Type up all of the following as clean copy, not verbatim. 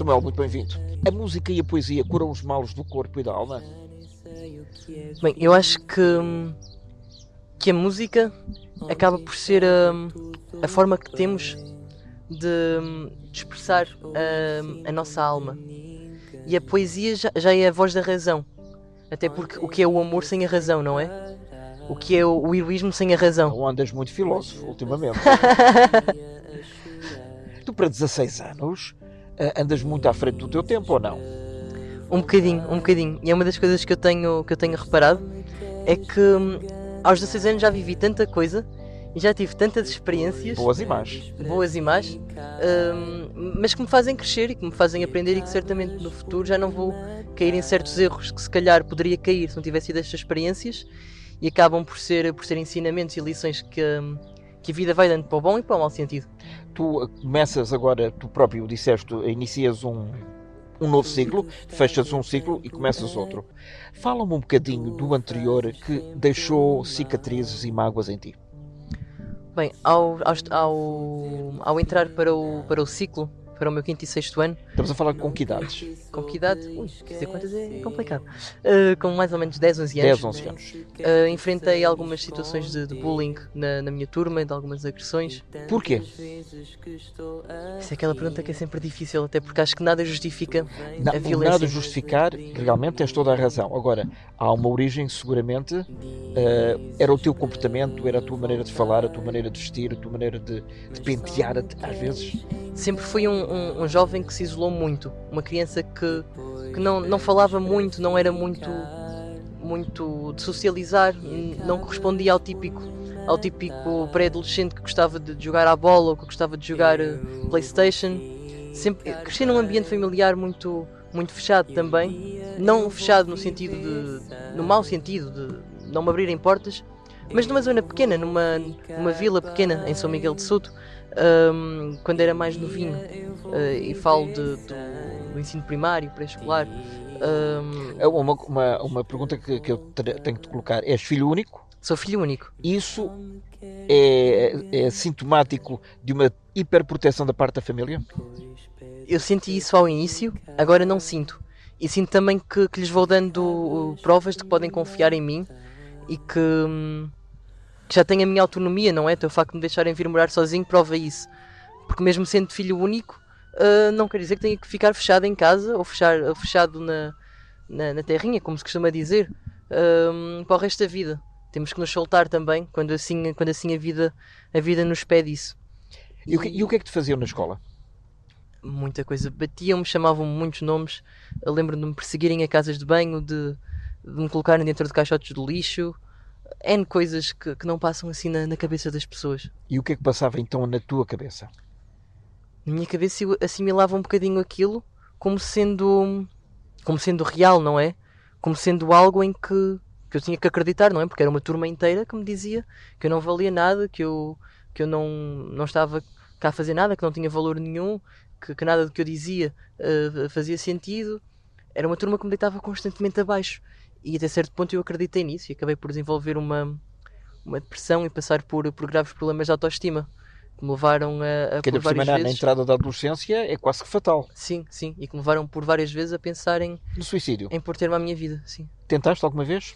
Samuel, muito bem-vindo. A música e a poesia curam os males do corpo e da alma? Bem, eu acho que a música acaba por ser a forma que temos de expressar a nossa alma. E a poesia já é a voz da razão. Até porque o que é o amor sem a razão, não é? O que é o heroísmo sem a razão. Não andas muito filósofo ultimamente. Tu, para 16 anos, andas muito à frente do teu tempo, ou não? Um bocadinho. E é uma das coisas que eu tenho reparado, é que aos 16 anos já vivi tanta coisa e já tive tantas experiências. Boas e más. Mas que me fazem crescer e que me fazem aprender, e que certamente no futuro já não vou cair em certos erros que se calhar poderia cair se não tivesse tido estas experiências, e acabam por ser ensinamentos e lições que a vida vai dando para o bom e para o mau sentido. Tu começas agora, tu próprio disseste, inicias um novo ciclo, fechas um ciclo e começas outro. Fala-me um bocadinho do anterior que deixou cicatrizes e mágoas em ti. Bem, ao entrar para o ciclo, para o meu 5º e 6º ano... Estamos a falar com que idades? Com que idade? Quer dizer quantas é complicado. Com mais ou menos 10, 11 anos. 10, 11 anos. Enfrentei algumas situações de bullying na minha turma, de algumas agressões. Porquê? Isso é aquela pergunta que é sempre difícil, até porque acho que nada justifica a violência. Nada justificar, realmente tens toda a razão. Agora, há uma origem, seguramente, era o teu comportamento, era a tua maneira de falar, a tua maneira de vestir, a tua maneira de pentear, às vezes. Sempre fui um jovem que se isolou muito, uma criança que não falava muito, não era muito de socializar, não correspondia ao típico pré-adolescente que gostava de jogar à bola ou que gostava de jogar PlayStation. Sempre cresci num ambiente familiar muito fechado também, não fechado no mau sentido de não me abrirem portas, mas numa zona pequena, numa vila pequena em São Miguel de Souto, quando era mais novinho, e falo do ensino primário, pré-escolar. Uma pergunta que eu tenho que te colocar: és filho único? Sou filho único. Isso é sintomático de uma hiperproteção da parte da família? Eu senti isso ao início, agora não sinto. E sinto também que lhes vou dando provas de que podem confiar em mim e que já tenho a minha autonomia, não é? Então o facto de me deixarem vir morar sozinho prova isso. Porque mesmo sendo filho único, não quer dizer que tenha que ficar fechado em casa ou fechado na terrinha, como se costuma dizer, para o resto da vida. Temos que nos soltar também, quando assim a vida nos pede isso. E o que é que te faziam na escola? Muita coisa. Batiam-me, chamavam-me muitos nomes. Eu lembro-me de me perseguirem a casas de banho, de me colocarem dentro de caixotes de lixo. N coisas que não passam assim na cabeça das pessoas. E o que é que passava então na tua cabeça? Na minha cabeça eu assimilava um bocadinho aquilo como sendo real, não é? Como sendo algo em que eu tinha que acreditar, não é? Porque era uma turma inteira que me dizia que eu não valia nada, que eu não estava cá a fazer nada, que não tinha valor nenhum, que nada do que eu dizia fazia sentido. Era uma turma que me deitava constantemente abaixo. E até certo ponto eu acreditei nisso e acabei por desenvolver uma depressão e passar por graves problemas de autoestima, que me levaram a que por várias vezes... na entrada da adolescência é quase que fatal. Sim, e que me levaram por várias vezes a pensar no suicídio. Em pôr termo à minha vida, sim. Tentaste alguma vez?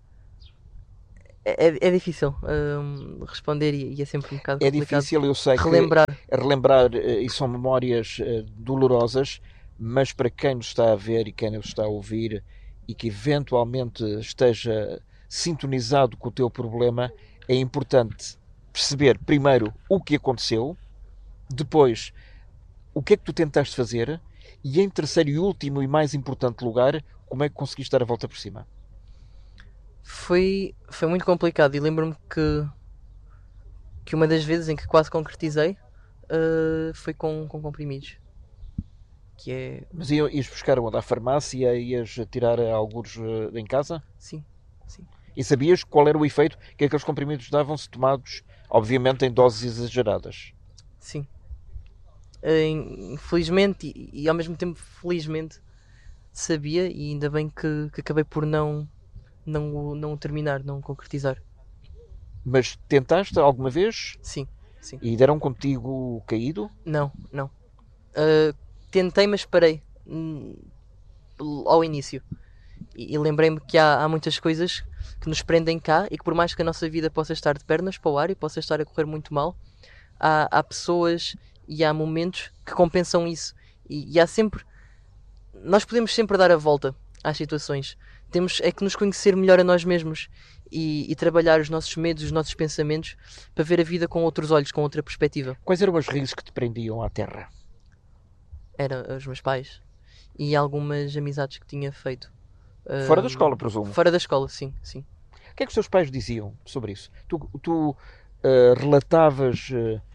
É difícil responder e é sempre um bocado complicado. É difícil, eu sei relembrar. Relembrar, e são memórias dolorosas, mas para quem nos está a ver e quem nos está a ouvir e que eventualmente esteja sintonizado com o teu problema, é importante perceber primeiro o que aconteceu, depois o que é que tu tentaste fazer e, em terceiro e último e mais importante lugar, como é que conseguiste dar a volta por cima. Foi muito complicado e lembro-me que uma das vezes em que quase concretizei foi com comprimidos. Que é... Mas ias buscar onde? À farmácia? Ias tirar algures em casa? Sim. E sabias qual era o efeito que aqueles comprimidos davam se tomados, obviamente, em doses exageradas? Sim. Infelizmente e ao mesmo tempo felizmente sabia, e ainda bem que acabei por não terminar, não concretizar. Mas tentaste alguma vez? Sim. E deram contigo caído? Não. tentei, mas parei ao início. E lembrei-me que há muitas coisas que nos prendem cá e que por mais que a nossa vida possa estar de pernas para o ar e possa estar a correr muito mal, há pessoas e há momentos que compensam isso. E há sempre... Nós podemos sempre dar a volta às situações. Temos é que nos conhecer melhor a nós mesmos e trabalhar os nossos medos, os nossos pensamentos para ver a vida com outros olhos, com outra perspectiva. Quais eram as raízes que te prendiam à terra? Eram os meus pais e algumas amizades que tinha feito. Fora da escola, presumo. Fora da escola, sim, sim. O que é que os teus pais diziam sobre isso? Tu relatavas,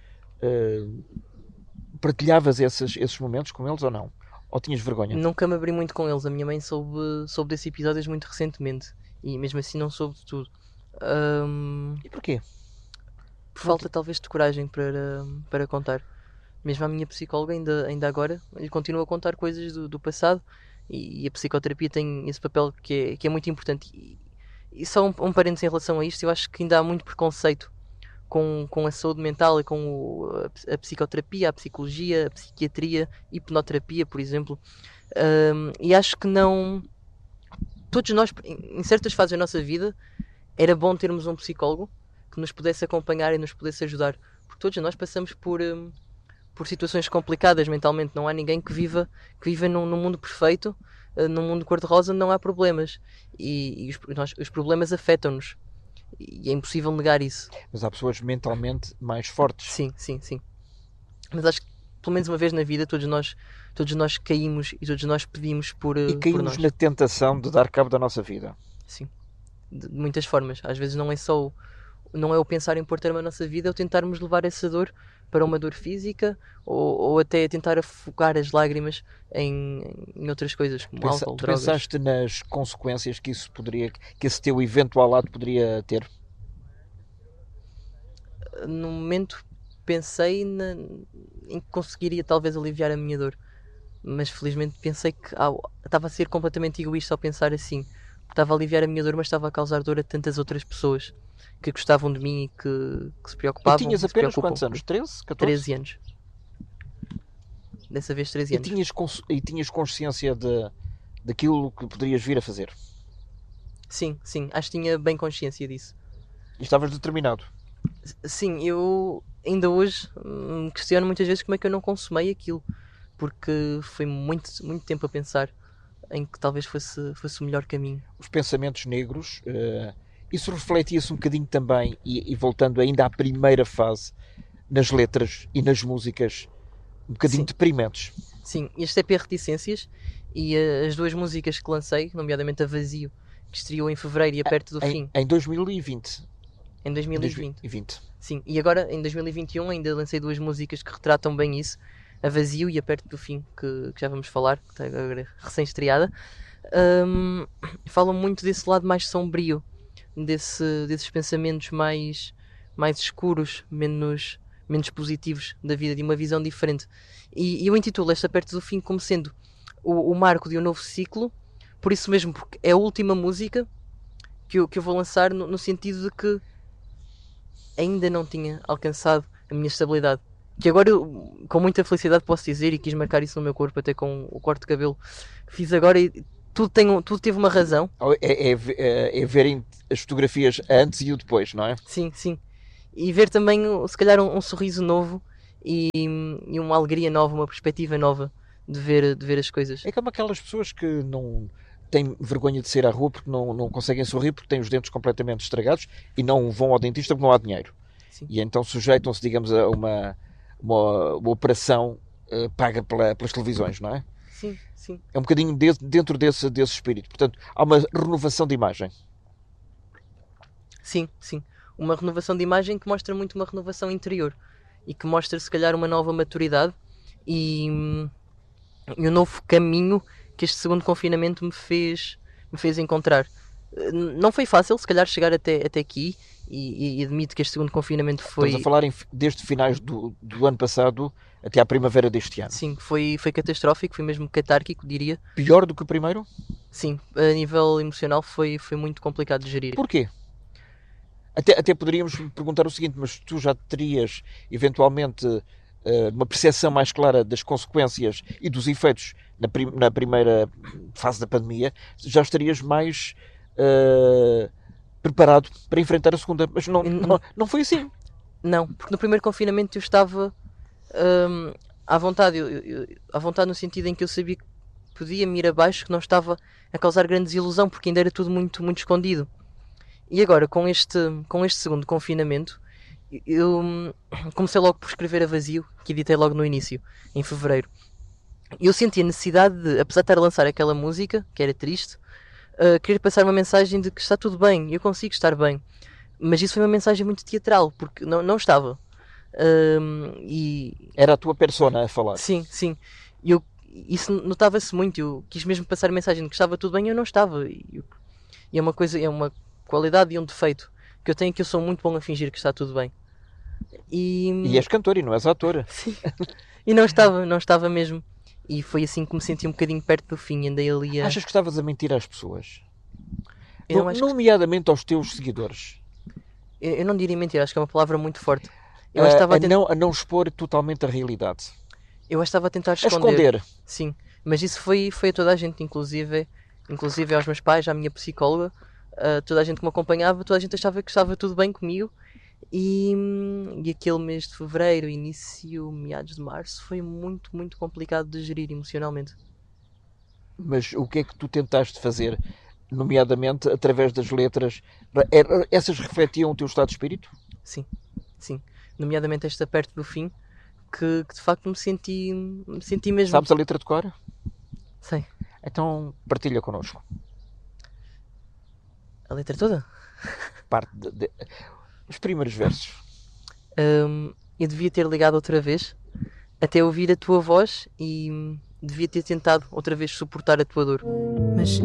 partilhavas esses momentos com eles ou não? Ou tinhas vergonha? Nunca me abri muito com eles. A minha mãe soube desses episódios muito recentemente e mesmo assim não soube de tudo. E porquê? Por falta talvez de coragem para contar. Mesmo a minha psicóloga ainda agora lhe continua a contar coisas do passado e a psicoterapia tem esse papel que é muito importante. E só um parênteses em relação a isto, eu acho que ainda há muito preconceito com a saúde mental e com a psicoterapia, a psicologia, a psiquiatria, hipnoterapia, por exemplo. E acho que não... Todos nós, em certas fases da nossa vida, era bom termos um psicólogo que nos pudesse acompanhar e nos pudesse ajudar. Porque todos nós passamos por situações complicadas mentalmente. Não há ninguém que viva num mundo perfeito, num mundo cor-de-rosa não há problemas. E os problemas afetam-nos. E é impossível negar isso. Mas há pessoas mentalmente mais fortes. Sim. Mas acho que pelo menos uma vez na vida todos nós caímos e todos nós pedimos por E caímos por nós. na tentação de dar cabo da nossa vida. Sim. De muitas formas. Às vezes não é o pensar em pôr termo à nossa vida, é o tentarmos levar essa dor para uma dor física ou até tentar afogar as lágrimas em outras coisas, como álcool, Tu drogas. pensaste nas consequências que esse teu eventual lado poderia ter? No momento pensei em que conseguiria talvez aliviar a minha dor, mas felizmente pensei que estava a ser completamente egoísta ao pensar assim. Estava a aliviar a minha dor, mas estava a causar dor a tantas outras pessoas que gostavam de mim e que se preocupavam. E tinhas apenas quantos anos? 13? 14? 13 anos. Dessa vez 13 anos. E tinhas consciência daquilo que poderias vir a fazer? Sim. Acho que tinha bem consciência disso. E estavas determinado? Sim, eu ainda hoje me questiono muitas vezes como é que eu não consumei aquilo. Porque foi muito, muito tempo a pensar em que talvez fosse o melhor caminho. Os pensamentos negros, isso refletia-se um bocadinho também, e voltando ainda à primeira fase, nas letras e nas músicas, um bocadinho deprimentes. Sim, este EP Reticências e as duas músicas que lancei, nomeadamente a Vazio, que estreou em fevereiro e a Perto do Fim. Em 2020. Em 2020. 2020. Sim, e agora em 2021 ainda lancei duas músicas que retratam bem isso. A Vazio e a Perto do Fim, que já vamos falar, que está agora recém-estreada. Falam muito desse lado mais sombrio, desses pensamentos mais escuros, menos positivos da vida, de uma visão diferente. E eu intitulo esta Perto do Fim como sendo o marco de um novo ciclo, por isso mesmo, porque é a última música que eu vou lançar no sentido de que ainda não tinha alcançado a minha estabilidade. Que agora eu, com muita felicidade, posso dizer, e quis marcar isso no meu corpo, até com o corte de cabelo que fiz agora, e tudo teve uma razão. É verem as fotografias antes e o depois, não é? Sim. E ver também, se calhar, um sorriso novo e uma alegria nova, uma perspectiva nova de ver as coisas. É como aquelas pessoas que não têm vergonha de sair à rua porque não conseguem sorrir porque têm os dentes completamente estragados e não vão ao dentista porque não há dinheiro. Sim. E então sujeitam-se, digamos, a uma operação paga pelas televisões, não é? Sim. É um bocadinho dentro desse espírito. Portanto, há uma renovação de imagem. Sim. Uma renovação de imagem que mostra muito uma renovação interior e que mostra, se calhar, uma nova maturidade e um novo caminho que este segundo confinamento me fez encontrar. Não foi fácil, se calhar, chegar até aqui. E admito que este segundo confinamento foi... Estamos a falar desde finais do ano passado até à primavera deste ano. Sim, foi catastrófico, foi mesmo catárquico, diria. Pior do que o primeiro? Sim, a nível emocional foi muito complicado de gerir. Porquê? Até poderíamos perguntar o seguinte, mas tu já terias eventualmente uma percepção mais clara das consequências e dos efeitos na primeira fase da pandemia, já estarias mais preparado para enfrentar a segunda. Mas não foi assim. Não, porque no primeiro confinamento eu estava à vontade, à vontade no sentido em que eu sabia que podia me ir abaixo, que não estava a causar grande desilusão, porque ainda era tudo muito, muito escondido. E agora, com este segundo confinamento, eu comecei logo por escrever a vazio, que editei logo no início, em fevereiro. E eu senti a necessidade de, apesar de estar a lançar aquela música, que era triste, querer passar uma mensagem de que está tudo bem, eu consigo estar bem. Mas isso foi uma mensagem muito teatral, porque não estava. Era a tua persona a falar. Sim, sim. Isso notava-se muito. Eu quis mesmo passar a mensagem de que estava tudo bem e eu não estava. E é uma coisa, é uma qualidade e um defeito que eu tenho, que eu sou muito bom a fingir que está tudo bem. E és cantor e não és ator. Sim. E não estava mesmo. E foi assim que me senti um bocadinho perto do fim. Andei ali a... Achas que estavas a mentir às pessoas? Nomeadamente aos teus seguidores. Eu não diria mentira, acho que é uma palavra muito forte. Eu estava a não expor totalmente a realidade. Eu estava a tentar esconder. Sim, mas isso foi a toda a gente, inclusive aos meus pais, à minha psicóloga, toda a gente que me acompanhava, toda a gente achava que estava tudo bem comigo. E aquele mês de fevereiro, meados de março, foi muito, muito complicado de gerir emocionalmente. Mas o que é que tu tentaste fazer, nomeadamente através das letras? Essas refletiam o teu estado de espírito? Sim. Nomeadamente esta perto do fim, que de facto me senti mesmo... Sabes a letra de cor? Sei. Então partilha connosco. A letra toda? Parte os primeiros versos. Eu devia ter ligado outra vez até ouvir a tua voz e devia ter tentado outra vez suportar a tua dor. Mas